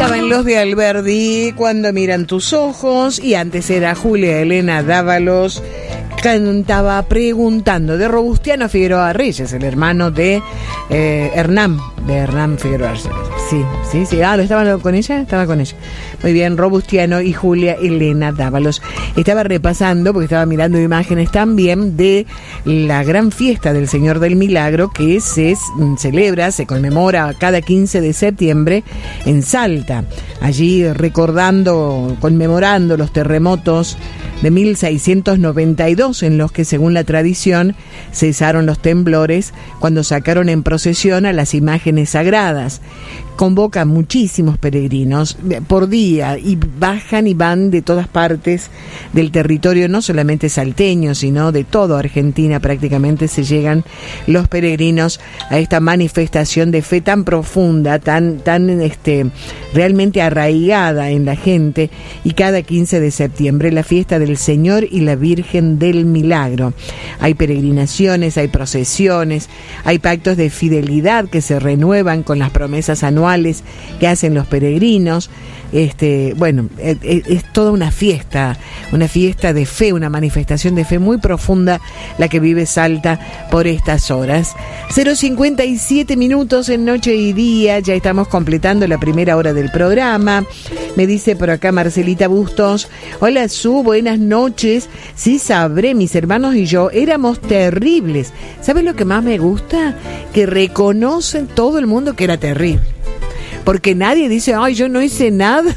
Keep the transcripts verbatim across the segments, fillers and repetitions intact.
Sonaban los de Alberdi, Cuando miran tus ojos, y antes era Julia Elena Dávalos, cantaba Preguntando, de Robustiano Figueroa Reyes, el hermano de eh, Hernán, de Hernán Figueroa Reyes. Sí, sí, sí. Ah, ¿lo estaba con ella? Estaba con ella. Muy bien, Robustiano y Julia Elena Dávalos. Estaba repasando, porque estaba mirando imágenes también de la gran fiesta del Señor del Milagro que se celebra, se conmemora cada quince de septiembre en Salta. Allí recordando, conmemorando los terremotos de mil seiscientos noventa y dos, en los que, según la tradición, cesaron los temblores cuando sacaron en procesión a las imágenes sagradas. Convoca muchísimos peregrinos por día y bajan y van de todas partes del territorio, no solamente salteño, sino de toda Argentina. Prácticamente se llegan los peregrinos a esta manifestación de fe tan profunda, tan, tan este, realmente arraigada en la gente, y cada quince de septiembre la fiesta del Señor y la Virgen del Milagro. Hay peregrinaciones, hay procesiones, hay pactos de fidelidad que se renuevan con las promesas anuales que hacen los peregrinos. Este, bueno, es, es toda una fiesta, una fiesta de fe, una manifestación de fe muy profunda la que vive Salta por estas horas. cero cincuenta y siete minutos en Noche y Día, ya estamos completando la primera hora del programa. Me dice por acá Marcelita Bustos: hola Su, buenas noches. Sí sabré, mis hermanos y yo éramos terribles. ¿Sabes lo que más me gusta? Que reconocen todo el mundo que era terrible. Porque nadie dice, ay, yo no hice nada.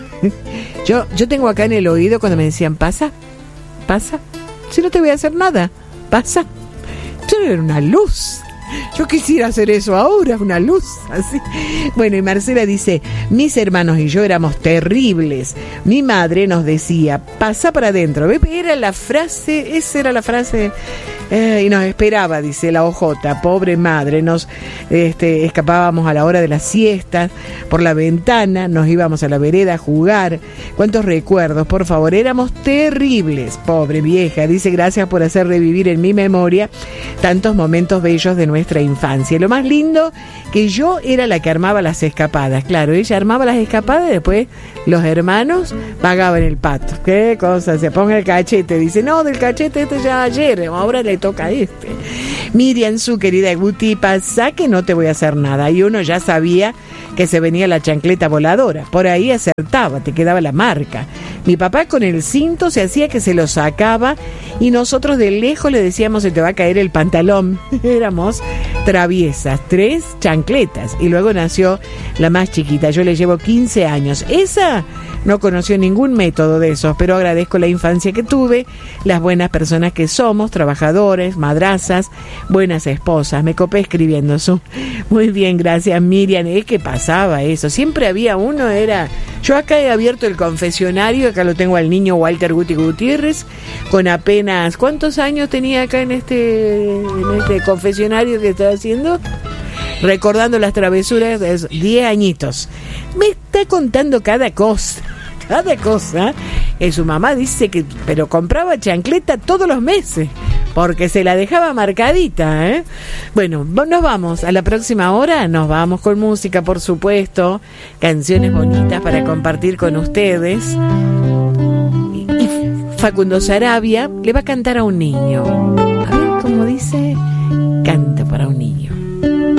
Yo, yo tengo acá en el oído cuando me decían, pasa, pasa, si no te voy a hacer nada, pasa. Yo era una luz. Yo quisiera hacer eso ahora, una luz así. Bueno, y Marcela dice, mis hermanos y yo éramos terribles. Mi madre nos decía, pasa para adentro. Era la frase, esa era la frase. Eh, y nos esperaba, dice la O J, pobre madre. Nos este, escapábamos a la hora de las siestas por la ventana, nos íbamos a la vereda a jugar. Cuántos recuerdos, por favor, éramos terribles. Pobre vieja, dice, gracias por hacer revivir en mi memoria tantos momentos bellos de nuestra infancia. Lo más lindo, que yo era la que armaba las escapadas. Claro, ella armaba las escapadas y después los hermanos pagaban el pato. Qué cosa, se ponga el cachete. Dice, no, del cachete este ya ayer, ahora le toca a este. Miriam, su querida Guti, pasa que no te voy a hacer nada. Y uno ya sabía que se venía la chancleta voladora. Por ahí acertaba, te quedaba la marca. Mi papá con el cinto se hacía que se lo sacaba y nosotros de lejos le decíamos, se te va a caer el pantalón. Éramos traviesas, tres chancletas. Y luego nació la más chiquita, yo le llevo quince años. Esa no conoció ningún método de esos, pero agradezco la infancia que tuve, las buenas personas que somos, trabajadores, madrazas, buenas esposas. Me copé escribiendo eso. Muy bien, gracias Miriam. Es que pasaba eso, siempre había uno, era... Yo acá he abierto el confesionario, acá lo tengo al niño Walter Guti Gutiérrez, con apenas... ¿Cuántos años tenía acá en este, en este confesionario que estaba haciendo? Recordando las travesuras de diez añitos. Me está contando cada cosa, cada cosa. Y su mamá dice que, pero compraba chancleta todos los meses, porque se la dejaba marcadita, ¿eh? Bueno, nos vamos. A la próxima hora nos vamos con música, por supuesto. Canciones bonitas para compartir con ustedes. Y Facundo Sarabia le va a cantar a un niño. A ver cómo dice.